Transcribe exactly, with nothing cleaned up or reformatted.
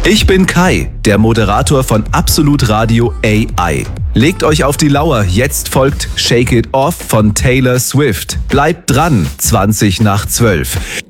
Ich bin Kai, der Moderator von Absolut Radio A I. Legt euch auf die Lauer, jetzt folgt Shake It Off von Taylor Swift. Bleibt dran, zwanzig nach zwölf.